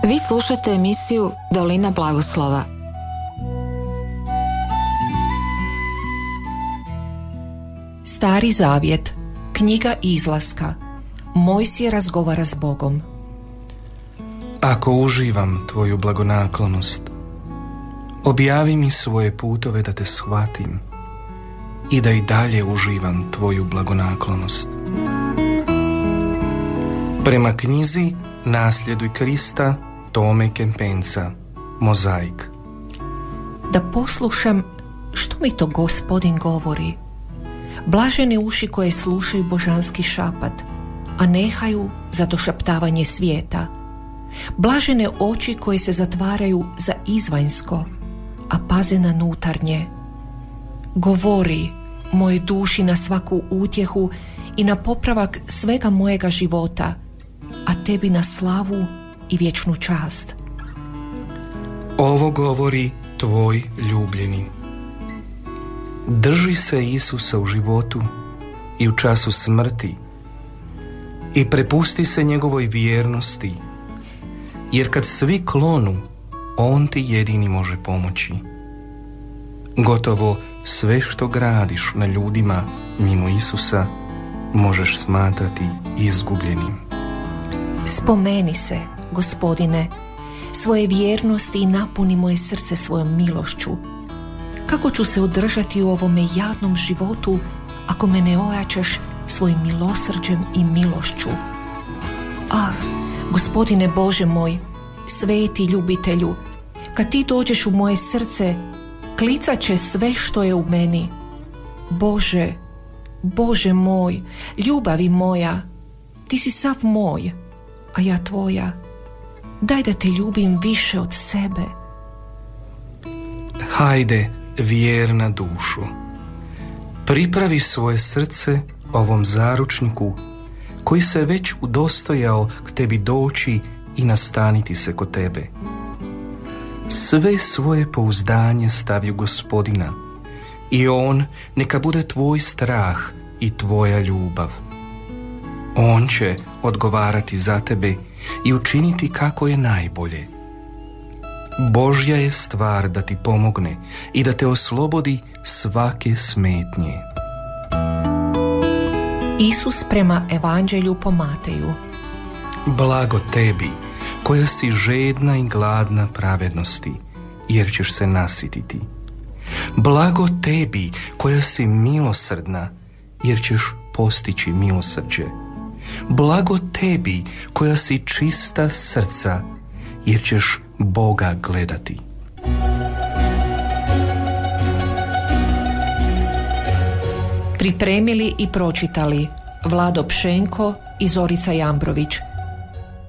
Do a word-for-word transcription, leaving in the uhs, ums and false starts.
Vi slušate emisiju Dolina blagoslova. Stari zavjet, knjiga Izlaska. Mojsije razgovara s Bogom. Ako uživam tvoju blagonaklonost, objavi mi svoje putove da te shvatim i da i dalje uživam tvoju blagonaklonost. Prema knjizi Nasljeduj Krista Tome Kempensa, Mozaik. Da poslušam što mi to Gospodin govori. Blažene uši koje slušaju božanski šapat, a nehaju za došaptavanje svijeta. Blažene oči koje se zatvaraju za izvanjsko, a paze na nutarnje. Govori moje duši na svaku utjehu i na popravak svega mojega života, a tebi na slavu i vječnu čast. Ovo govori tvoj ljubljeni. Drži se Isusa u životu i u času smrti i prepusti se njegovoj vjernosti, jer kad svi klonu, on ti jedini može pomoći. Gotovo sve što gradiš na ljudima mimo Isusa možeš smatrati izgubljenim. Spomeni se, Gospodine, svoje vjernosti i napuni moje srce svojom milošću. Kako ću se održati u ovome jadnom životu ako me ne ojačaš svojim milosrđem i milošću? Ah, Gospodine Bože moj, sveti ljubitelju, kad ti dođeš u moje srce, klicat će sve što je u meni. Bože, Bože moj, ljubavi moja, ti si sav moj, a ja tvoja. Daj da te ljubim više od sebe. Hajde, vjerna dušo, pripravi svoje srce ovom zaručniku koji se već udostojao k tebi doći i nastaniti se kod tebe. Sve svoje pouzdanje stavi u Gospodina i on neka bude tvoj strah i tvoja ljubav. On će odgovarati za tebe i učiniti kako je najbolje. Božja je stvar da ti pomogne i da te oslobodi svake smetnje. Isus prema Evanđelju po Mateju. Blago tebi, koja si žedna i gladna pravednosti, jer ćeš se nasititi. Blago tebi, koja si milosrdna, jer ćeš postići milosrđe. Blago tebi, koja si čista srca, jer ćeš Boga gledati. Pripremili i pročitali Vlado Pšenko i Zorica Jambrović.